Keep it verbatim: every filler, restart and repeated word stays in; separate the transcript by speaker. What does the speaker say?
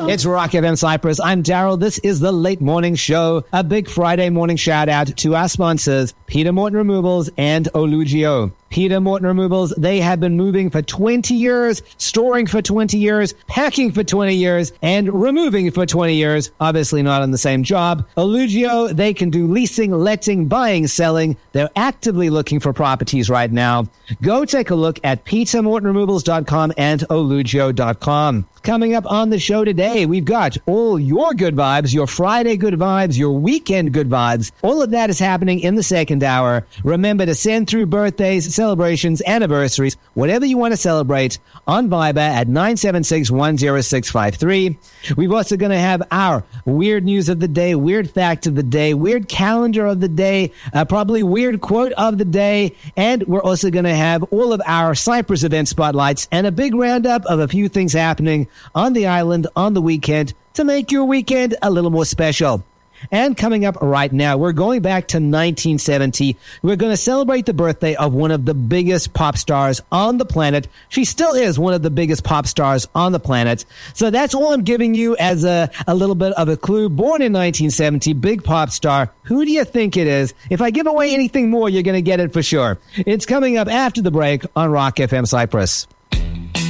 Speaker 1: It's Rock F M Cyprus. I'm Daryl. This is the Late Morning Show. A big Friday morning shout out to our sponsors, Peter Morton Removals and Olugio. Peter Morton Removals, they have been moving for twenty years, storing for twenty years, packing for twenty years, and removing for twenty years. Obviously not on the same job. Olugio, they can do leasing, letting, buying, selling. They're actively looking for properties right now. Go take a look at peter morton removals dot com and olugio dot com. Coming up on the show today, we've got all your good vibes, your Friday good vibes, your weekend good vibes. All of that is happening in the second hour. Remember to send through birthdays, celebrations, anniversaries, whatever you want to celebrate on Viber at nine seven six, one zero six five three. We're also going to have our weird news of the day, weird fact of the day, weird calendar of the day, uh, probably weird quote of the day, and we're also going to have all of our Cyprus event spotlights and a big roundup of a few things happening on the island on the weekend to make your weekend a little more special. And coming up right now, we're going back to nineteen seventy. We're going to celebrate the birthday of one of the biggest pop stars on the planet. She still is one of the biggest pop stars on the planet. So that's all I'm giving you as a, a little bit of a clue. Born in nineteen seventy, big pop star. Who do you think it is? If I give away anything more, you're going to get it for sure. It's coming up after the break on Rock F M Cyprus.